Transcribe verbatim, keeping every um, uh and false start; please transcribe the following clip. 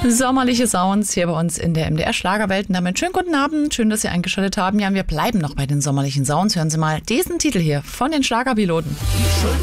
Sommerliche Sounds hier bei uns in der M D R Schlagerwelt. Und damit schönen guten Abend, schön, dass Sie eingeschaltet haben. Ja, wir bleiben noch bei den sommerlichen Sounds. Hören Sie mal diesen Titel hier von den Schlagerpiloten.